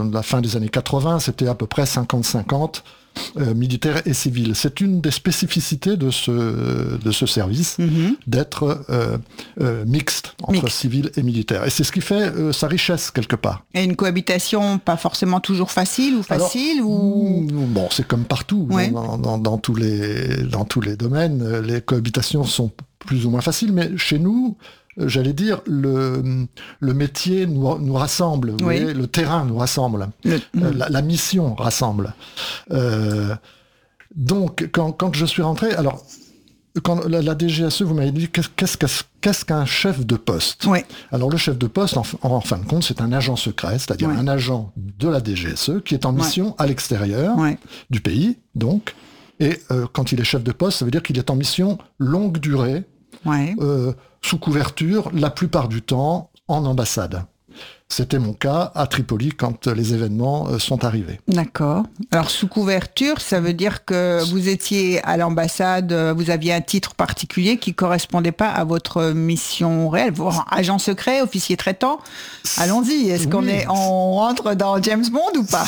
la fin des années 80, c'était à peu près 50-50. Militaire et civil. C'est une des spécificités de ce service, d'être mixte entre civil et militaire. Et c'est ce qui fait sa richesse quelque part. Et une cohabitation pas forcément toujours facile ou facile. Alors, bon, c'est comme partout, dans tous les domaines. Les cohabitations sont plus ou moins faciles, mais chez nous, j'allais dire, le métier nous rassemble, vous voyez, le terrain nous rassemble, la mission rassemble. Donc, quand je suis rentré, alors, quand la DGSE, vous m'avez dit, qu'est-ce qu'un chef de poste ? Alors, le chef de poste, en fin de compte, c'est un agent secret, c'est-à-dire un agent de la DGSE qui est en mission à l'extérieur du pays, donc, et quand il est chef de poste, ça veut dire qu'il est en mission longue durée, sous couverture, la plupart du temps, en ambassade. C'était mon cas à Tripoli quand les événements sont arrivés. D'accord. Alors, sous couverture, ça veut dire que vous étiez à l'ambassade, vous aviez un titre particulier qui ne correspondait pas à votre mission réelle. Agent secret, officier traitant, allons-y. Est-ce qu'on rentre dans James Bond ou pas ?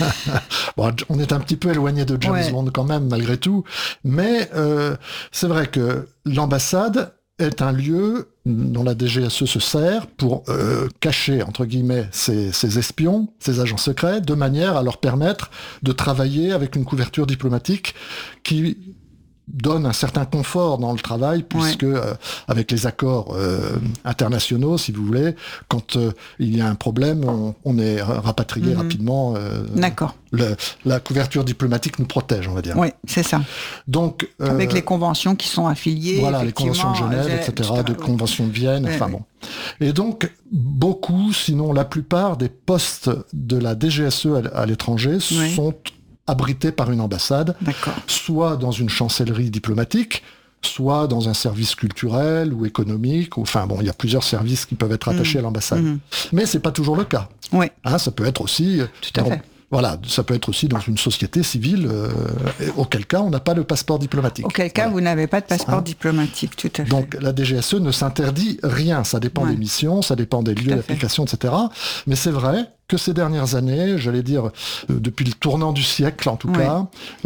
Bon, on est un petit peu éloigné de James Bond quand même, malgré tout. Mais c'est vrai que l'ambassade est un lieu dont la DGSE se sert pour cacher, entre guillemets, ses espions, ses agents secrets, de manière à leur permettre de travailler avec une couverture diplomatique qui donne un certain confort dans le travail, puisque avec les accords internationaux, si vous voulez, quand il y a un problème, on est rapatrié rapidement. D'accord. La couverture diplomatique nous protège, on va dire. Oui, c'est ça. Donc, avec les conventions qui sont affiliées. Voilà, les conventions de Genève, etc., de conventions de Vienne, bon. Et donc, beaucoup, sinon la plupart des postes de la DGSE à l'étranger sont abrités par une ambassade, soit dans une chancellerie diplomatique, soit dans un service culturel ou économique, il y a plusieurs services qui peuvent être attachés à l'ambassade. Mais c'est pas toujours le cas. Ça peut être aussi... Tout à fait. Voilà, ça peut être aussi dans une société civile, auquel cas on n'a pas de passeport diplomatique. Auquel cas vous n'avez pas de passeport diplomatique, tout à fait. Donc la DGSE ne s'interdit rien, ça dépend des missions, ça dépend des lieux d'application, etc. Mais c'est vrai que ces dernières années, j'allais dire, depuis le tournant du siècle en tout cas,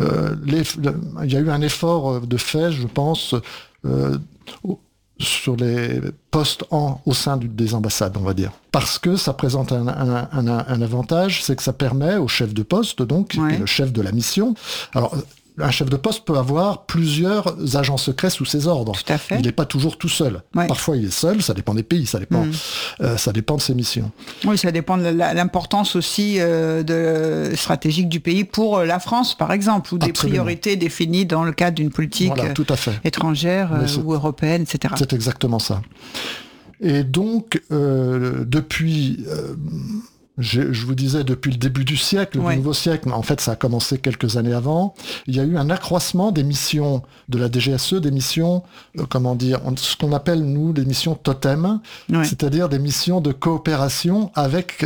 il y a eu un effort de fait, je pense, sur les postes au sein des ambassades, on va dire. Parce que ça présente un avantage, c'est que ça permet au chef de poste, donc, qui est le chef de la mission. Alors, un chef de poste peut avoir plusieurs agents secrets sous ses ordres. Tout à fait. Il n'est pas toujours tout seul. Parfois, il est seul, ça dépend des pays, ça dépend de ses missions. Oui, ça dépend de l'importance aussi stratégique du pays pour la France, par exemple, ou des priorités définies dans le cadre d'une politique tout à fait. étrangère ou européenne, etc. C'est exactement ça. Et donc, depuis... je vous disais, depuis le début du siècle, du nouveau siècle, mais en fait ça a commencé quelques années avant, il y a eu un accroissement des missions de la DGSE, des missions, ce qu'on appelle nous des missions totem, c'est-à-dire des missions de coopération avec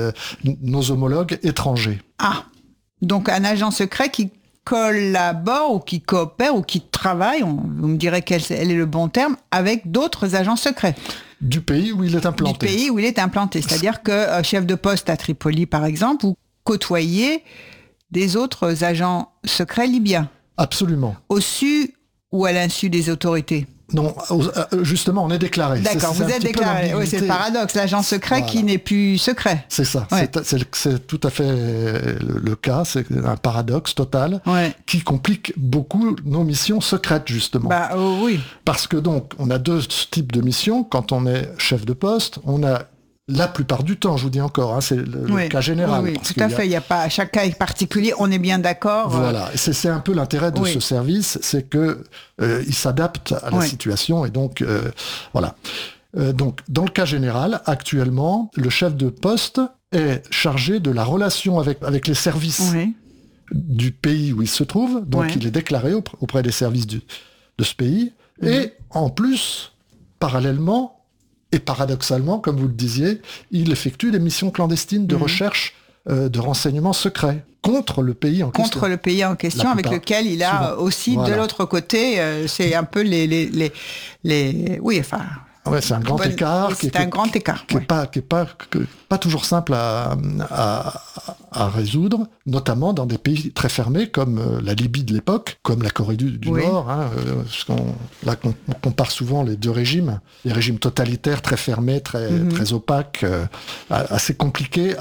nos homologues étrangers. Ah, donc un agent secret qui collabore ou qui coopère ou qui travaille, vous me direz quel est le bon terme, avec d'autres agents secrets. Du pays où il est implanté. Du pays où il est implanté. C'est-à-dire que chef de poste à Tripoli, par exemple, vous côtoyez des autres agents secrets libyens. Absolument. Au su ou à l'insu des autorités ? Non, justement, on est déclaré. D'accord, vous êtes déclaré. Oui, c'est le paradoxe, l'agent secret qui n'est plus secret. C'est ça, c'est tout à fait le cas, c'est un paradoxe total qui complique beaucoup nos missions secrètes, justement. Oui. Parce que donc, on a deux types de missions. Quand on est chef de poste, on a la plupart du temps, je vous dis encore, c'est le cas général. Oui, tout à fait. Il y a pas, chaque cas est particulier, on est bien d'accord. Voilà, c'est un peu l'intérêt de ce service, c'est que il s'adapte à la situation et donc voilà. Donc, dans le cas général, actuellement, le chef de poste est chargé de la relation avec les services du pays où il se trouve. Donc, il est déclaré auprès des services de ce pays. Et en plus, parallèlement, et paradoxalement, comme vous le disiez, il effectue des missions clandestines de recherche de renseignements secrets contre le pays en question. Contre le pays en question, avec lequel il a aussi de l'autre côté, c'est un peu Ouais, c'est un grand écart. C'est un grand écart. Qui n'est pas toujours simple à résoudre, notamment dans des pays très fermés comme la Libye de l'époque, comme la Corée du Nord. Là, on compare souvent les deux régimes, les régimes totalitaires très fermés, très opaques, assez compliqués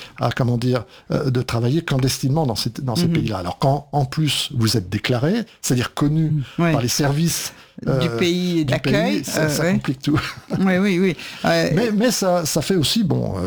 de travailler clandestinement dans ces pays-là. Alors quand en plus vous êtes déclaré, c'est-à-dire connu par les services du pays d'accueil, ça complique tout. Oui. Mais ça fait aussi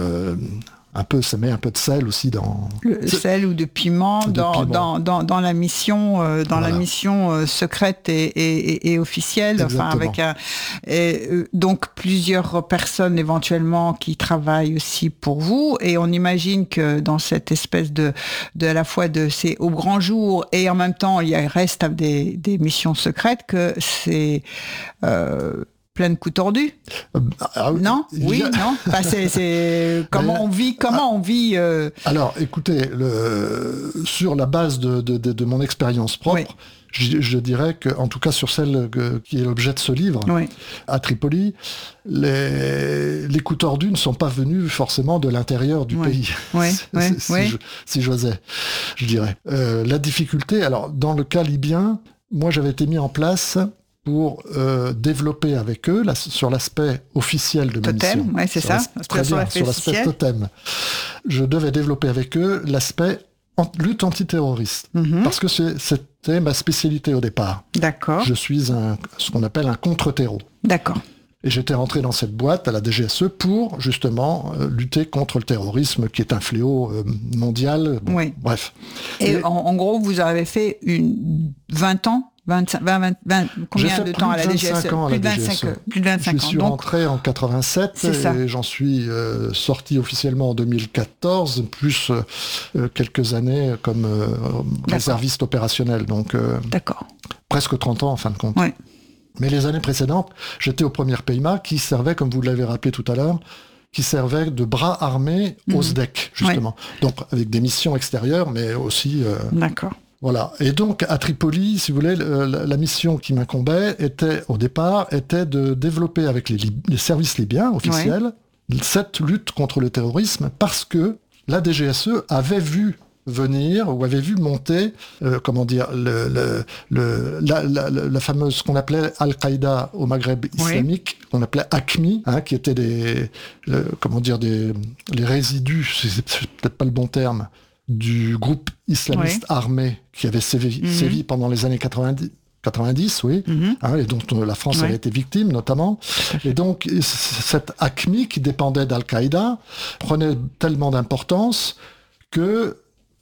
ça met un peu de sel aussi dans sel ou de piment dans la mission la mission secrète et officielle. Exactement. Enfin donc plusieurs personnes éventuellement qui travaillent aussi pour vous, et on imagine que dans cette espèce de à la fois c'est au grand jour et en même temps il reste des missions secrètes, que c'est plein de coups tordus. Non, non. Enfin, c'est comment on vit. Alors, écoutez, sur la base de mon expérience propre, je dirais que, en tout cas sur celle qui est l'objet de ce livre, à Tripoli, les coups tordus ne sont pas venus forcément de l'intérieur du pays. Si j'osais, je dirais. La difficulté, alors dans le cas libyen, moi j'avais été mis en place pour développer avec eux sur l'aspect officiel de ma mission. Totem, c'est ça. Sur l'aspect totem. Je devais développer avec eux l'aspect lutte antiterroriste, parce que c'était ma spécialité au départ. D'accord. Je suis ce qu'on appelle un contre-terreau. D'accord. Et j'étais rentré dans cette boîte à la DGSE pour justement lutter contre le terrorisme, qui est un fléau mondial. Bref. Et en gros, vous avez fait 20 ans 20, combien de temps à la DGSE? Plus de 25 ans. Je suis rentré en 87 et j'en suis sorti officiellement en 2014, plus quelques années comme réserviste opérationnel. Donc presque 30 ans en fin de compte. Ouais. Mais les années précédentes, j'étais au premier PEIMA qui servait, comme vous l'avez rappelé tout à l'heure, qui servait de bras armés au SDEC, justement. Donc avec des missions extérieures, mais aussi... D'accord. Voilà. Et donc, à Tripoli, si vous voulez, la mission qui m'incombait au départ, était de développer avec les services libyens officiels cette lutte contre le terrorisme, parce que la DGSE avait vu venir ou avait vu monter, la fameuse, ce qu'on appelait Al-Qaïda au Maghreb islamique, qu'on appelait AQMI, qui étaient les résidus, c'est peut-être pas le bon terme, du groupe islamiste armé qui avait sévi pendant les années 90, et dont la France avait été victime notamment. Et donc cette AQMI qui dépendait d'Al-Qaïda prenait tellement d'importance que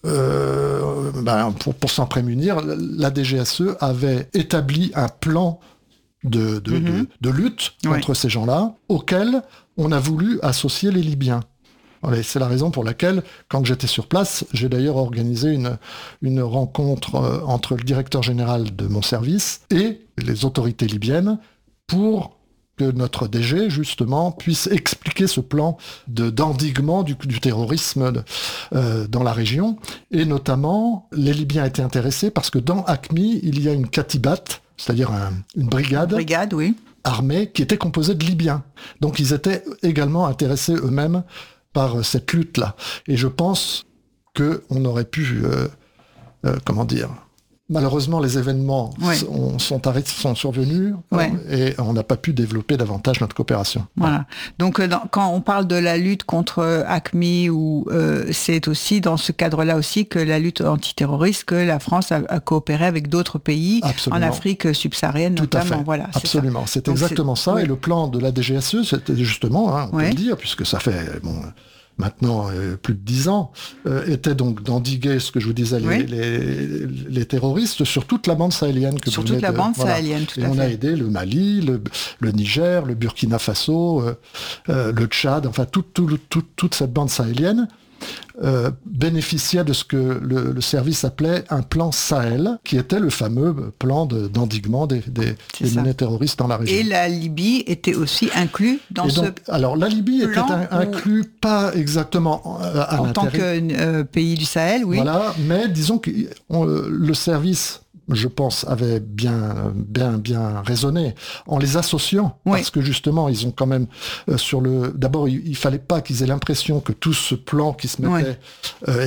pour s'en prémunir, la DGSE avait établi un plan de lutte contre ces gens-là, auquel on a voulu associer les Libyens. C'est la raison pour laquelle, quand j'étais sur place, j'ai d'ailleurs organisé une rencontre entre le directeur général de mon service et les autorités libyennes pour que notre DG, justement, puisse expliquer ce plan d'endiguement du terrorisme dans la région. Et notamment, les Libyens étaient intéressés parce que dans AQMI, il y a une katibat, c'est-à-dire une brigade armée qui était composée de Libyens. Donc ils étaient également intéressés eux-mêmes par cette lutte-là. Et je pense qu'on aurait pu, malheureusement, les événements sont survenus et on n'a pas pu développer davantage notre coopération. Voilà. Donc, quand on parle de la lutte contre AQMI, c'est aussi dans ce cadre-là aussi que la lutte antiterroriste, que la France a coopéré avec d'autres pays en Afrique subsaharienne notamment. Voilà, absolument. C'est exactement ça. Et le plan de la DGSE, c'était justement, on peut le dire, puisque ça fait... maintenant plus de 10 ans, était donc d'endiguer, ce que je vous disais, les terroristes sur toute la bande sahélienne. Sahélienne, tout à fait. Et on a aidé le Mali, le Niger, le Burkina Faso, le Tchad, enfin toute cette bande sahélienne bénéficiait de ce que le service appelait un plan Sahel, qui était le fameux plan d'endiguement des menées terroristes dans la région. Et la Libye était aussi inclus dans alors la Libye était inclus pas exactement à en tant que pays du Sahel, Voilà, mais disons que le service je pense, avait bien raisonné en les associant, parce que justement, ils ont quand même d'abord, il fallait pas qu'ils aient l'impression que tout ce plan qui se mettait